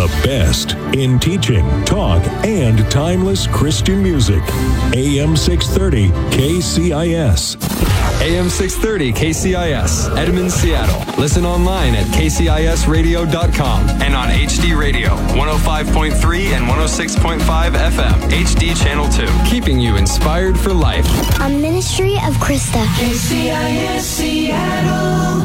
best in teaching, talk, and timeless Christian music. AM 630 KCIS. AM 630 KCIS, Edmond, Seattle. Listen online at kcisradio.com and on HD Radio, 105.3 and 106.5 FM, HD Channel 2. Keeping you inspired for life. A ministry of Krista. KCIS Seattle.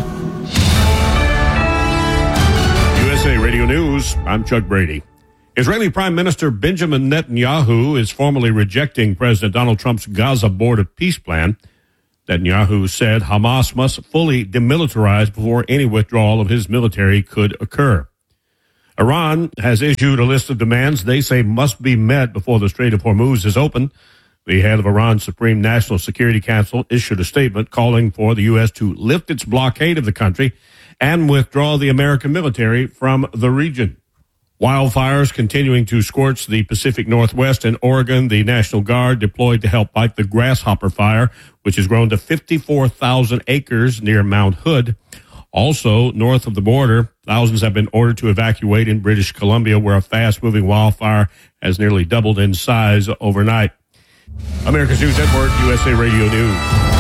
USA Radio News, I'm Chuck Brady. Israeli Prime Minister Benjamin Netanyahu is formally rejecting President Donald Trump's Gaza border peace plan. Netanyahu said Hamas must fully demilitarize before any withdrawal of his military could occur. Iran has issued a list of demands they say must be met before the Strait of Hormuz is open. The head of Iran's Supreme National Security Council issued a statement calling for the U.S. to lift its blockade of the country and withdraw the American military from the region. Wildfires continuing to scorch the Pacific Northwest and Oregon. The National Guard deployed to help fight the grasshopper fire, which has grown to 54,000 acres near Mount Hood. Also, north of the border, thousands have been ordered to evacuate in British Columbia, where a fast-moving wildfire has nearly doubled in size overnight. America's News Network, USA Radio News.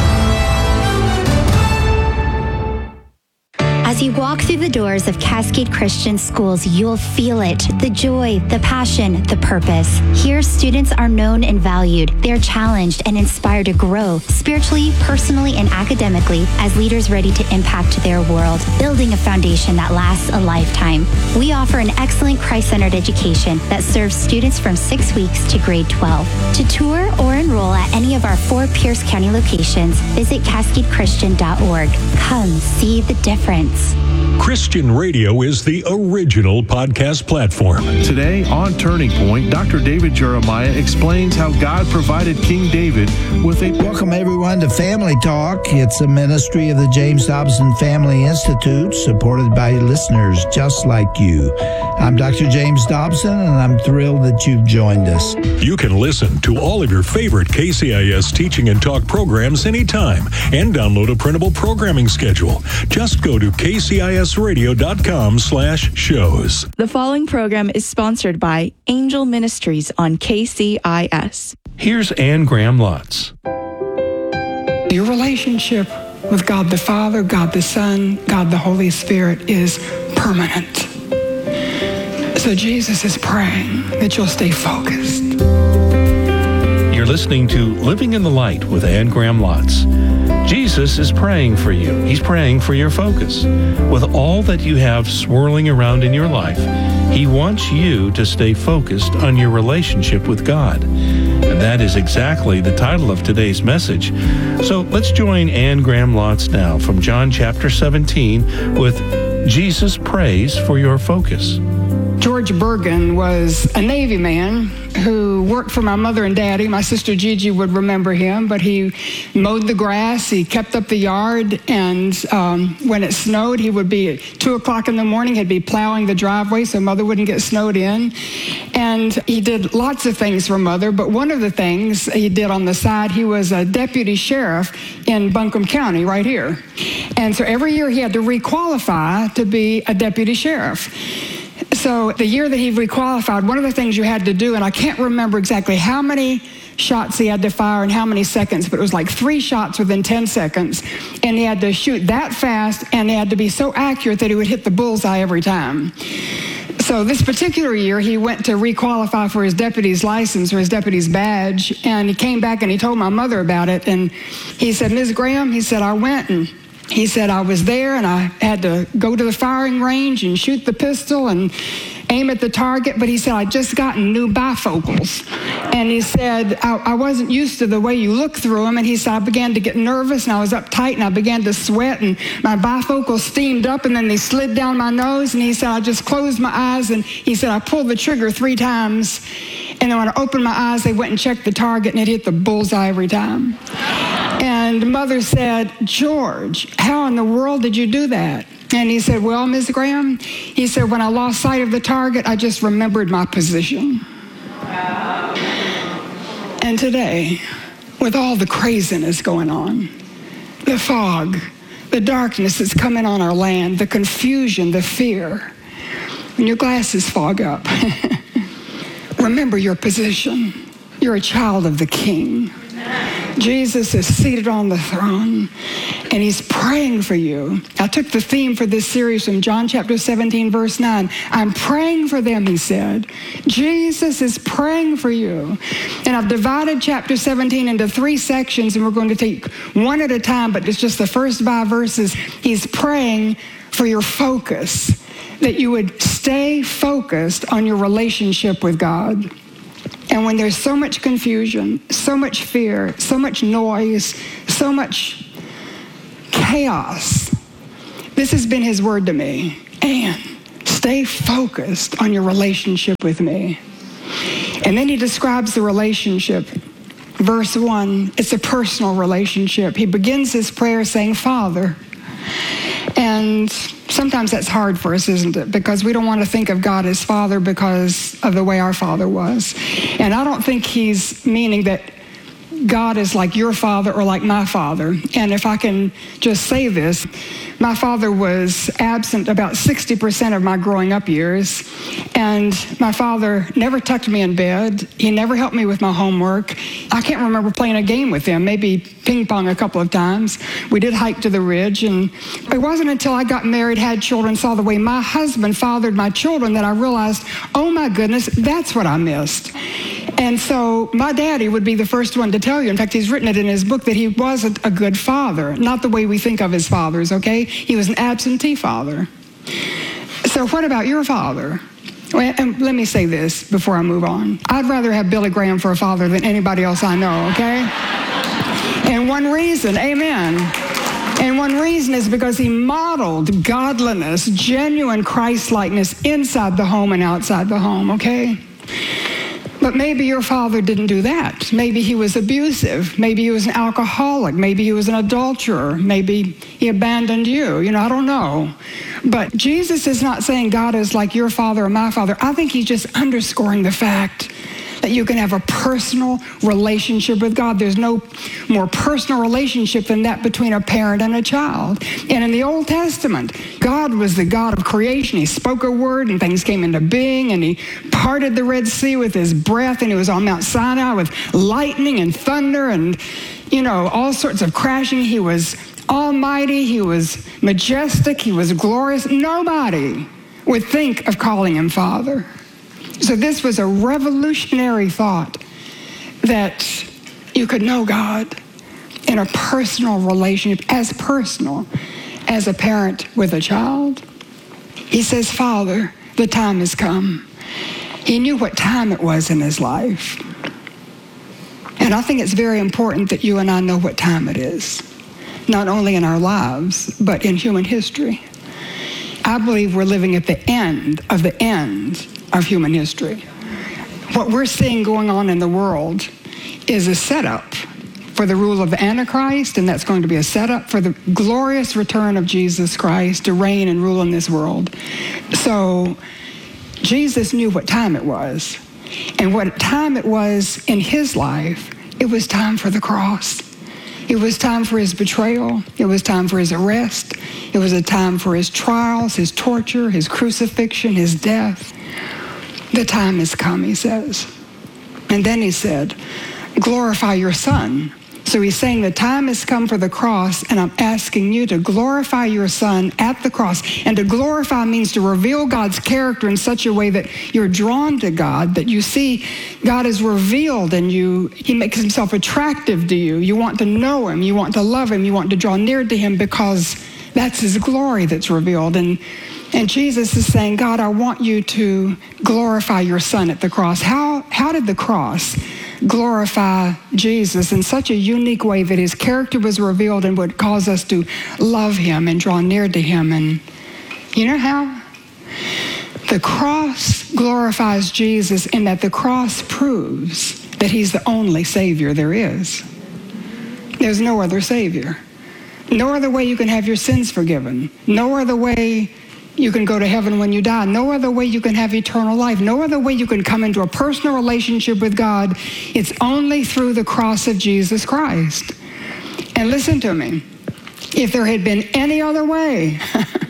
As you walk through the doors of Cascade Christian Schools, you'll feel it. The joy, the passion, the purpose. Here, students are known and valued. They're challenged and inspired to grow spiritually, personally, and academically as leaders ready to impact their world, building a foundation that lasts a lifetime. We offer an excellent Christ-centered education that serves students from 6 weeks to grade 12. To tour or enroll at any of our 4 Pierce County locations, visit CascadeChristian.org. Come see the difference. Christian radio is the original podcast platform. Today on Turning Point, Dr. David Jeremiah explains how God provided King David with a... Welcome everyone to Family Talk. It's a ministry of the James Dobson Family Institute, supported by listeners just like you. I'm Dr. James Dobson, and I'm thrilled that you've joined us. You can listen to all of your favorite KCIS teaching and talk programs anytime and download a printable programming schedule. Just go to kcisradio.com/shows. The following program is sponsored by Angel Ministries on KCIS. Here's Ann Graham Lotz. Your relationship with God the Father, God the Son, God the Holy Spirit is permanent. So Jesus is praying that you'll stay focused. You're listening to Living in the Light with Ann Graham Lotz. Jesus is praying for you. He's praying for your focus. With all that you have swirling around in your life, He wants you to stay focused on your relationship with God. And that is exactly the title of today's message. So let's join Ann Graham Lotz now from John chapter 17 with Jesus Prays for Your Focus. George Bergen was a Navy man who worked for my mother and daddy. My sister Gigi would remember him, but he mowed the grass, he kept up the yard, and when it snowed, he would be at 2 o'clock in the morning, he'd be plowing the driveway so mother wouldn't get snowed in. And he did lots of things for mother, but one of the things he did on the side, he was a deputy sheriff in Buncombe County right here. And so every year he had to requalify to be a deputy sheriff. So the year that he requalified, one of the things you had to do, and I can't remember exactly how many shots he had to fire in how many seconds, but it was like 3 shots within 10 seconds. And he had to shoot that fast, and he had to be so accurate that he would hit the bullseye every time. So this particular year, he went to requalify for his deputy's license or his deputy's badge, and he came back and he told my mother about it. And he said, Ms. Graham, he said, I went and he said, I was there and I had to go to the firing range and shoot the pistol and aim at the target, but he said, I just gotten new bifocals. And he said, I wasn't used to the way you look through them. And he said, I began to get nervous and I was uptight and I began to sweat and my bifocals steamed up and then they slid down my nose. And he said, I just closed my eyes and he said, I pulled the trigger 3 times. And then when I opened my eyes, they went and checked the target and it hit the bullseye every time. And mother said, George, how in the world did you do that? And he said, well, Ms. Graham, he said, when I lost sight of the target, I just remembered my position. And today, with all the craziness going on, the fog, the darkness that's coming on our land, the confusion, the fear, when your glasses fog up, remember your position. You're a child of the King. Jesus is seated on the throne, and he's praying for you. I took the theme for this series from John chapter 17, verse 9. I'm praying for them, he said. Jesus is praying for you. And I've divided chapter 17 into 3 sections, and we're going to take one at a time, but it's just the first 5 verses. He's praying for your focus, that you would stay focused on your relationship with God. And when there's so much confusion, so much fear, so much noise, so much chaos, this has been his word to me. And stay focused on your relationship with me. And then he describes the relationship. Verse 1, it's a personal relationship. He begins his prayer saying, Father. And sometimes that's hard for us, isn't it? Because we don't want to think of God as Father because of the way our father was. And I don't think he's meaning that God is like your father or like my father. And if I can just say this, my father was absent about 60% of my growing up years. And my father never tucked me in bed. He never helped me with my homework. I can't remember playing a game with him, maybe ping pong a couple of times. We did hike to the ridge. And it wasn't until I got married, had children, saw the way my husband fathered my children that I realized, oh my goodness, that's what I missed. And so my daddy would be the first one to tell you. In fact, he's written it in his book that he wasn't a good father. Not the way we think of his fathers, okay? He was an absentee father. So what about your father? Well, and let me say this before I move on. I'd rather have Billy Graham for a father than anybody else I know, okay? And one reason, amen. And one reason is because he modeled godliness, genuine Christ-likeness inside the home and outside the home, okay? But maybe your father didn't do that. Maybe he was abusive. Maybe he was an alcoholic. Maybe he was an adulterer. Maybe he abandoned you. I don't know. But Jesus is not saying God is like your father or my father. I think he's just underscoring the fact that you can have a personal relationship with God. There's no more personal relationship than that between a parent and a child. And in the Old Testament, God was the God of creation. He spoke a word and things came into being, and he parted the Red Sea with his breath, and he was on Mount Sinai with lightning and thunder and, all sorts of crashing. He was almighty. He was majestic. He was glorious. Nobody would think of calling him Father. So this was a revolutionary thought that you could know God in a personal relationship, as personal as a parent with a child. He says, Father, the time has come. He knew what time it was in his life. And I think it's very important that you and I know what time it is, not only in our lives, but in human history. I believe we're living at the end of human history. What we're seeing going on in the world is a setup for the rule of the Antichrist, and that's going to be a setup for the glorious return of Jesus Christ to reign and rule in this world. So Jesus knew what time it was. And what time it was in his life, it was time for the cross. It was time for his betrayal. It was time for his arrest. It was a time for his trials, his torture, his crucifixion, his death. The time has come, he says. And then he said, glorify your Son. So he's saying the time has come for the cross, and I'm asking you to glorify your Son at the cross. And to glorify means to reveal God's character in such a way that you're drawn to God, that you see God is revealed and he makes himself attractive to you. You want to know him, you want to love him, you want to draw near to him because that's his glory that's revealed. And Jesus is saying, God, I want you to glorify your Son at the cross. How did the cross glorify Jesus in such a unique way that his character was revealed and would cause us to love him and draw near to him? And you know how? The cross glorifies Jesus in that the cross proves that he's the only Savior there is. There's no other Savior. No other way you can have your sins forgiven. No other way you can go to heaven when you die. No other way you can have eternal life. No other way you can come into a personal relationship with God. It's only through the cross of Jesus Christ. And listen to me. If there had been any other way,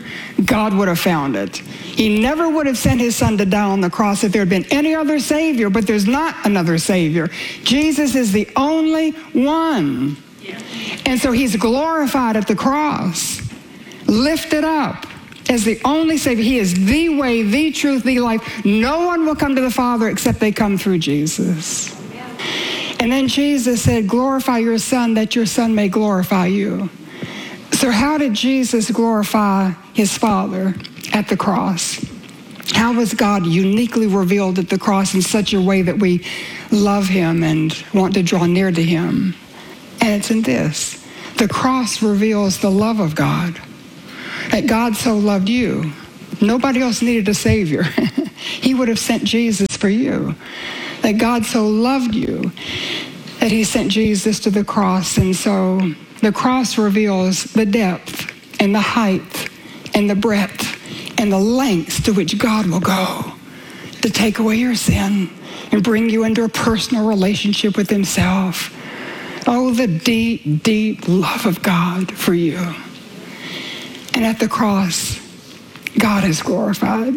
God would have found it. He never would have sent his son to die on the cross if there had been any other Savior, but there's not another Savior. Jesus is the only one. And so he's glorified at the cross, lifted up as the only Savior. He is the way, the truth, the life. No one will come to the Father except they come through Jesus. And then Jesus said, glorify your Son that your Son may glorify you. So how did Jesus glorify his Father at the cross? How was God uniquely revealed at the cross in such a way that we love him and want to draw near to him? And it's in this. The cross reveals the love of God. That God so loved you. Nobody else needed a Savior. He would have sent Jesus for you. That God so loved you that he sent Jesus to the cross. And so the cross reveals the depth and the height and the breadth and the lengths to which God will go to take away your sin and bring you into a personal relationship with himself. Oh, the deep, deep love of God for you. And at the cross, God is glorified.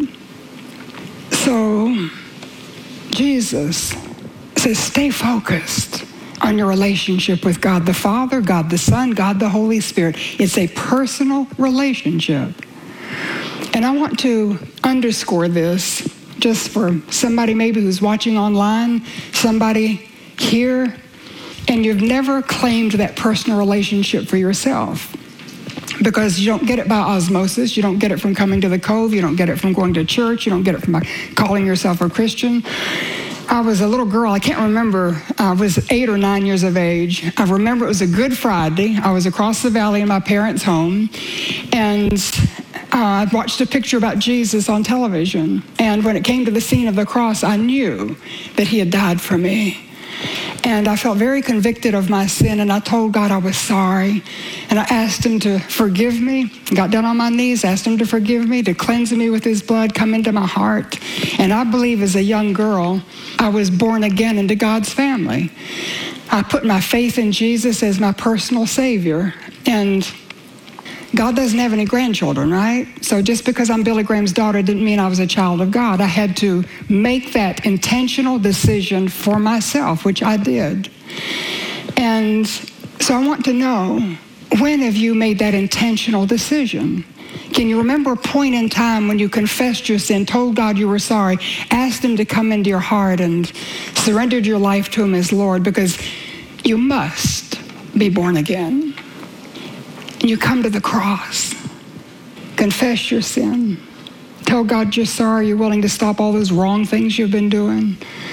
So Jesus says, stay focused on your relationship with God the Father, God the Son, God the Holy Spirit. It's a personal relationship. And I want to underscore this just for somebody maybe who's watching online, somebody here, and you've never claimed that personal relationship for yourself. Because you don't get it by osmosis. You don't get it from coming to the Cove. You don't get it from going to church. You don't get it from calling yourself a Christian. I was a little girl. I can't remember. I was 8 or 9 years of age. I remember it was a Good Friday. I was across the valley in my parents' home. And I watched a picture about Jesus on television. And when it came to the scene of the cross, I knew that he had died for me. And I felt very convicted of my sin, and I told God I was sorry. And I asked him to forgive me, got down on my knees, asked him to forgive me, to cleanse me with his blood, come into my heart. And I believe as a young girl, I was born again into God's family. I put my faith in Jesus as my personal Savior. And God doesn't have any grandchildren, right? So just because I'm Billy Graham's daughter didn't mean I was a child of God. I had to make that intentional decision for myself, which I did. And so I want to know, when have you made that intentional decision? Can you remember a point in time when you confessed your sin, told God you were sorry, asked him to come into your heart and surrendered your life to him as Lord? Because you must be born again. And you come to the cross, confess your sin, tell God you're sorry, you're willing to stop all those wrong things you've been doing.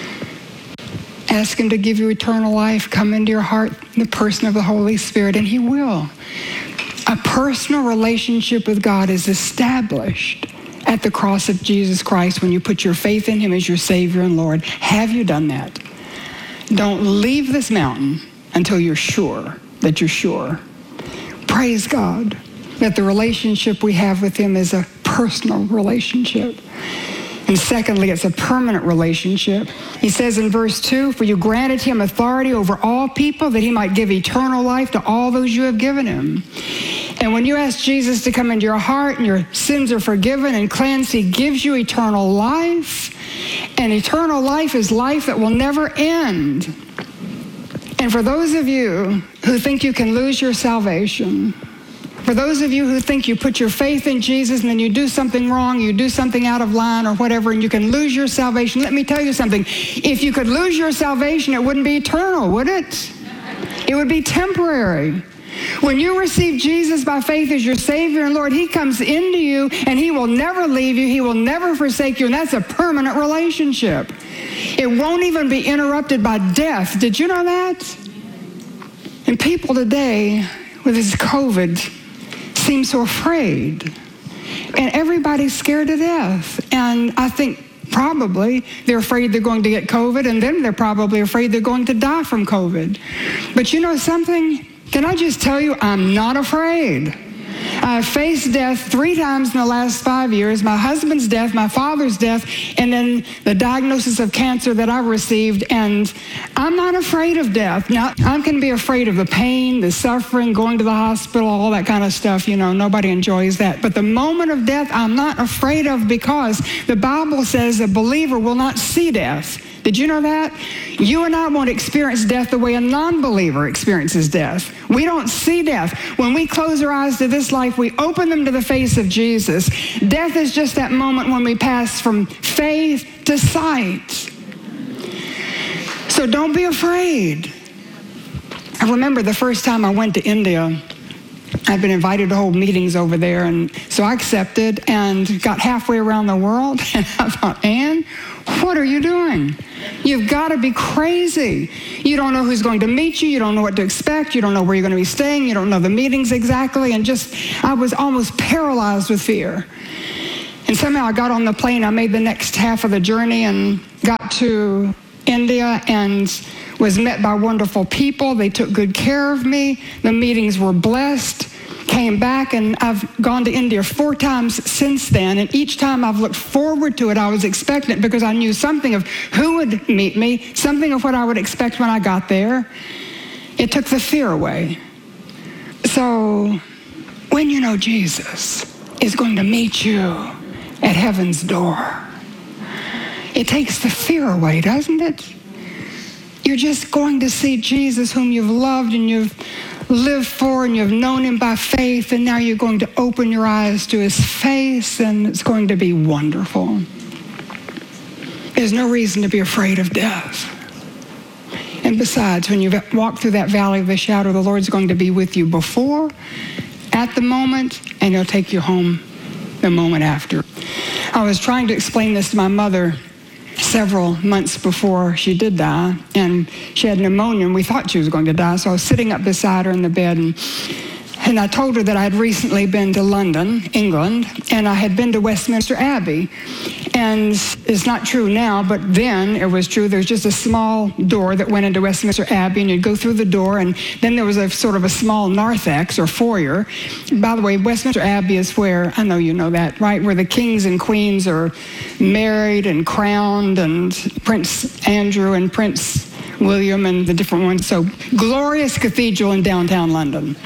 Ask him to give you eternal life, come into your heart in the person of the Holy Spirit, and he will. A personal relationship with God is established at the cross of Jesus Christ when you put your faith in him as your Savior and Lord. Have you done that? Don't leave this mountain until you're sure that you're sure. Praise God that the relationship we have with him is a personal relationship. And secondly, it's a permanent relationship. He says in verse 2, for you granted him authority over all people that he might give eternal life to all those you have given him. And when you ask Jesus to come into your heart and your sins are forgiven and cleansed, he gives you eternal life. And eternal life is life that will never end. And for those of you who think you can lose your salvation, for those of you who think you put your faith in Jesus and then you do something wrong, you do something out of line or whatever, and you can lose your salvation, let me tell you something. If you could lose your salvation, it wouldn't be eternal, would it? It would be temporary. When you receive Jesus by faith as your Savior and Lord, he comes into you and he will never leave you. He will never forsake you. And that's a permanent relationship. It won't even be interrupted by death. Did you know that? And people today with this COVID seem so afraid. And everybody's scared to death. And I think probably they're afraid they're going to get COVID, and then they're probably afraid they're going to die from COVID. But you know something? Can I just tell you, I'm not afraid. I have faced death 3 times in the last 5 years, my husband's death, my father's death, and then the diagnosis of cancer that I received, and I'm not afraid of death. Now, I can be afraid of the pain, the suffering, going to the hospital, all that kind of stuff. You know, nobody enjoys that. But the moment of death, I'm not afraid of, because the Bible says a believer will not see death. Did you know that? You and I won't experience death the way a non-believer experiences death. We don't see death. When we close our eyes to this life, we open them to the face of Jesus. Death is just that moment when we pass from faith to sight. So don't be afraid. I remember the first time I went to India. I'd been invited to hold meetings over there, and so I accepted and got halfway around the world, and I thought, Ann, what are you doing? You've got to be crazy. You don't know who's going to meet you. You don't know what to expect. You don't know where you're going to be staying. You don't know the meetings exactly. And I was almost paralyzed with fear. And somehow I got on the plane. I made the next half of the journey and got to India and was met by wonderful people. They took good care of me. The meetings were blessed. Came back, and I've gone to India 4 times since then, and each time I've looked forward to it. I was expectant because I knew something of who would meet me, something of what I would expect when I got there. It took the fear away. So when you know Jesus is going to meet you at heaven's door, it takes the fear away, doesn't it? You're just going to see Jesus, whom you've loved and you've lived for, and you've known him by faith, and now you're going to open your eyes to his face, and it's going to be wonderful. There's no reason to be afraid of death. And besides, when you walk through that valley of the shadow, the Lord's going to be with you before, at the moment, and he'll take you home the moment after. I was trying to explain this to my mother several months before she did die, and she had pneumonia, and we thought she was going to die, so I was sitting up beside her in the bed, and I told her that I had recently been to London, England, and I had been to Westminster Abbey. And it's not true now, but then it was true. There's just a small door that went into Westminster Abbey, and you'd go through the door, and then there was a sort of a small narthex or foyer. By the way, Westminster Abbey is where, I know you know that, right, where the kings and queens are married and crowned, and Prince Andrew and Prince William and the different ones. So glorious cathedral in downtown London.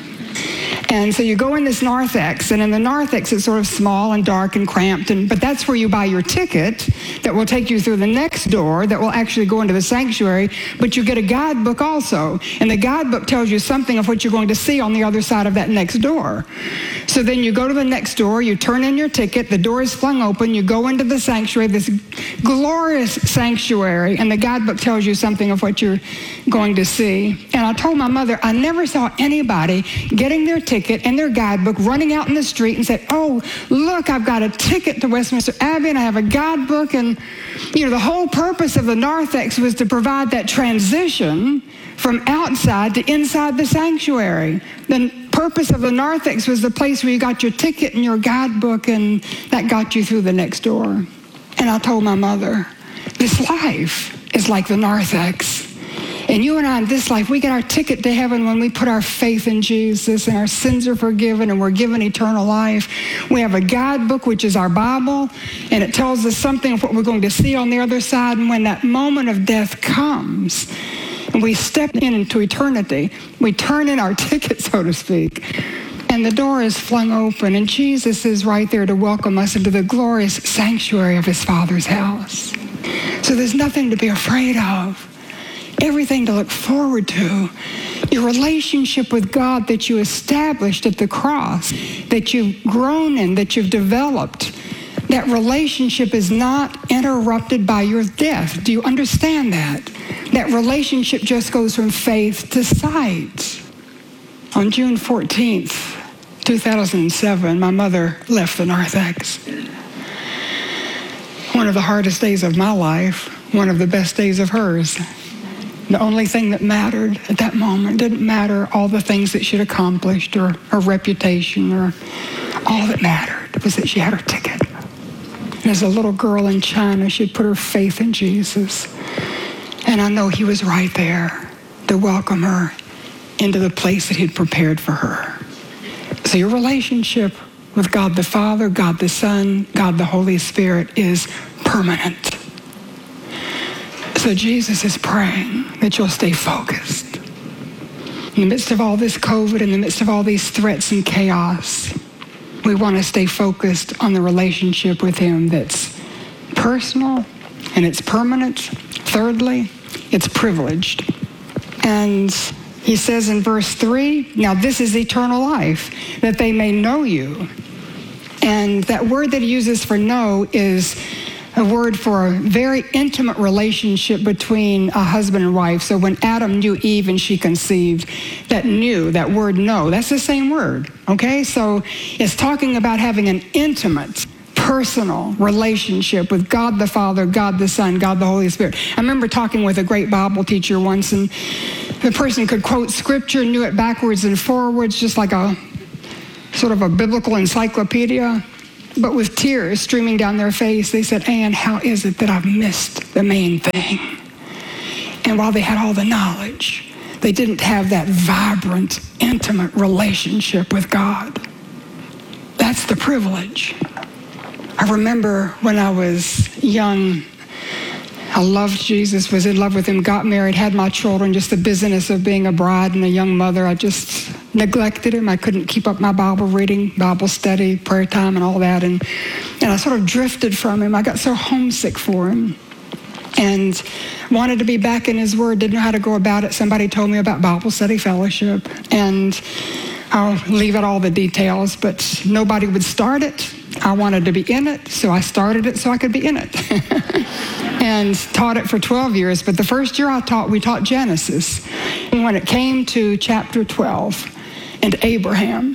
And so you go in this narthex, and in the narthex it's sort of small and dark and cramped, but that's where you buy your ticket that will take you through the next door that will actually go into the sanctuary, but you get a guidebook also, and the guidebook tells you something of what you're going to see on the other side of that next door. So then you go to the next door, you turn in your ticket, the door is flung open, you go into the sanctuary, this glorious sanctuary, and the guidebook tells you something of what you're going to see. And I told my mother, I never saw anybody getting their ticket and their guidebook, running out in the street and say, oh, look, I've got a ticket to Westminster Abbey and I have a guidebook. And, you know, the whole purpose of the narthex was to provide that transition from outside to inside the sanctuary. The purpose of the narthex was the place where you got your ticket and your guidebook, and that got you through the next door. And I told my mother, this life is like the narthex. And you and I in this life, we get our ticket to heaven when we put our faith in Jesus, and our sins are forgiven and we're given eternal life. We have a guidebook, which is our Bible, and it tells us something of what we're going to see on the other side. And when that moment of death comes and we step into eternity, we turn in our ticket, so to speak, and the door is flung open, and Jesus is right there to welcome us into the glorious sanctuary of his Father's house. So there's nothing to be afraid of. Everything to look forward to. Your relationship with God that you established at the cross, that you've grown in, that you've developed, that relationship is not interrupted by your death. Do you understand that? That relationship just goes from faith to sight. On June 14th, 2007, my mother left the narthex. One of the hardest days of my life, one of the best days of hers. The only thing that mattered at that moment didn't matter all the things that she'd accomplished or her reputation, or all that mattered was that she had her ticket. And as a little girl in China, she'd put her faith in Jesus. And I know he was right there to welcome her into the place that he'd prepared for her. So your relationship with God the Father, God the Son, God the Holy Spirit is permanent. So Jesus is praying that you'll stay focused. In the midst of all this COVID, in the midst of all these threats and chaos, we want to stay focused on the relationship with him that's personal and it's permanent. Thirdly, it's privileged. And he says in verse 3, now this is eternal life, that they may know you. And that word that he uses for know is a word for a very intimate relationship between a husband and wife. So when Adam knew Eve and she conceived, that word know, that's the same word, okay? So it's talking about having an intimate, personal relationship with God the Father, God the Son, God the Holy Spirit. I remember talking with a great Bible teacher once, and the person could quote scripture, knew it backwards and forwards, just like a sort of a biblical encyclopedia. But with tears streaming down their face, they said, Ann, how is it that I've missed the main thing? And while they had all the knowledge, they didn't have that vibrant, intimate relationship with God. That's the privilege. I remember when I was young, I loved Jesus, was in love with him, got married, had my children, just the business of being a bride and a young mother. I just neglected him. I couldn't keep up my Bible reading, Bible study, prayer time, and all that. And I sort of drifted from him. I got so homesick for him and wanted to be back in his word, didn't know how to go about it. Somebody told me about Bible study fellowship, and I'll leave out all the details, but nobody would start it. I wanted to be in it, so I started it so I could be in it. And taught it for 12 years. But the first year we taught Genesis. And when it came to chapter 12 and Abraham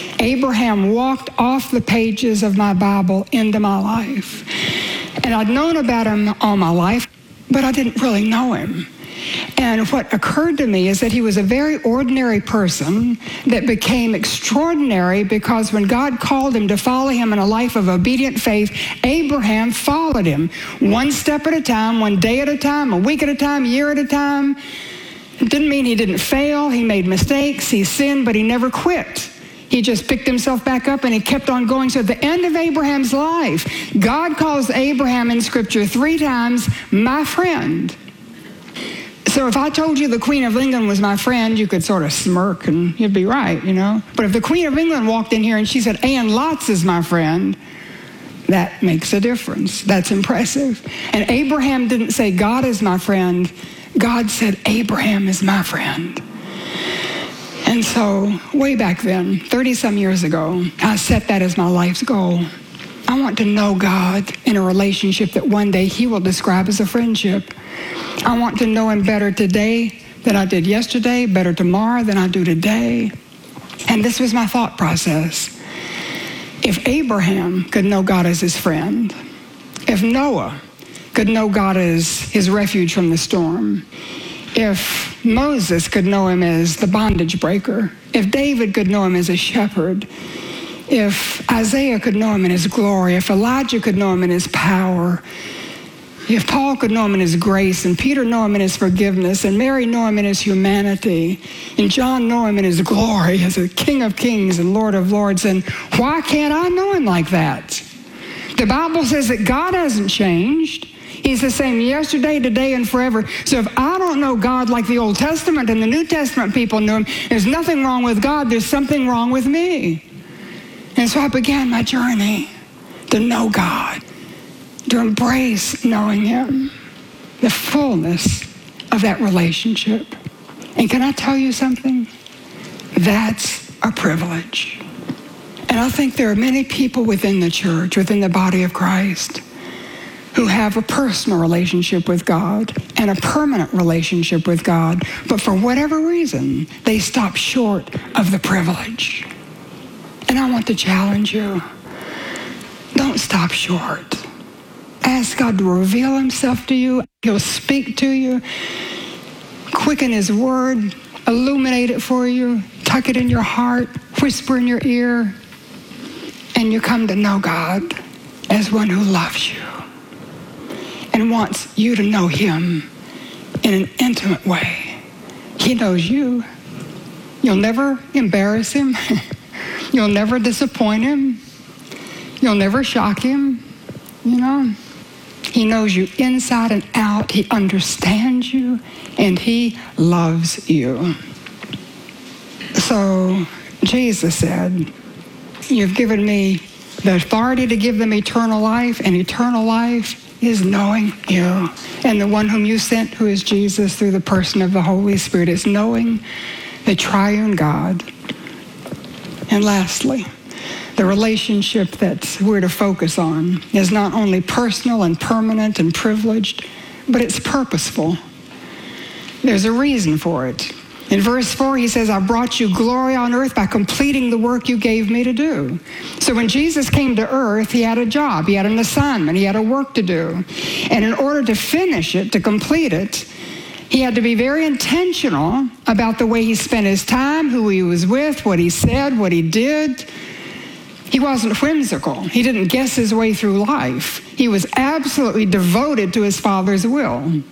walked off the pages of my Bible into my life. And I'd known about him all my life, but I didn't really know him. And what occurred to me is that he was a very ordinary person that became extraordinary because when God called him to follow him in a life of obedient faith, Abraham followed him one step at a time, one day at a time, a week at a time, a year at a time. It didn't mean he didn't fail. He made mistakes. He sinned, but he never quit. He just picked himself back up and he kept on going. So at the end of Abraham's life, God calls Abraham in Scripture 3 times, my friend. So if I told you the Queen of England was my friend, you could sort of smirk and you'd be right, you know. But if the Queen of England walked in here and she said, Ann Lotz is my friend, that makes a difference. That's impressive. And Abraham didn't say, God is my friend. God said, Abraham is my friend. And so way back then, 30-some years ago, I set that as my life's goal. I want to know God in a relationship that one day he will describe as a friendship. I want to know him better today than I did yesterday, better tomorrow than I do today. And this was my thought process. If Abraham could know God as his friend, if Noah could know God as his refuge from the storm, if Moses could know him as the bondage breaker, if David could know him as a shepherd, if Isaiah could know him in his glory, if Elijah could know him in his power, if Paul could know him in his grace, and Peter know him in his forgiveness, and Mary know him in his humanity, and John know him in his glory as a King of kings and Lord of lords, and why can't I know him like that? The Bible says that God hasn't changed. He's the same yesterday, today, and forever. So if I don't know God like the Old Testament and the New Testament people knew him, there's nothing wrong with God, there's something wrong with me. And so I began my journey to know God, to embrace knowing him, the fullness of that relationship. And can I tell you something? That's a privilege. And I think there are many people within the church, within the body of Christ, who have a personal relationship with God and a permanent relationship with God, but for whatever reason, they stop short of the privilege. And I want to challenge you. Don't stop short. Ask God to reveal himself to you. He'll speak to you. Quicken his word. Illuminate it for you. Tuck it in your heart. Whisper in your ear. And you come to know God as one who loves you and wants you to know him in an intimate way. He knows you. You'll never embarrass him. You'll never disappoint him. You'll never shock him. You know, he knows you inside and out. He understands you, and he loves you. So Jesus said, you've given me the authority to give them eternal life, and eternal life is knowing you. And the one whom you sent, who is Jesus, through the person of the Holy Spirit, is knowing the triune God. And lastly, the relationship that we're to focus on is not only personal and permanent and privileged, but it's purposeful. There's a reason for it. In verse 4, he says, I brought you glory on earth by completing the work you gave me to do. So when Jesus came to earth, he had a job, he had an assignment, he had a work to do. And in order to finish it, to complete it, he had to be very intentional about the way he spent his time, who he was with, what he said, what he did. He wasn't whimsical. He didn't guess his way through life. He was absolutely devoted to his Father's will.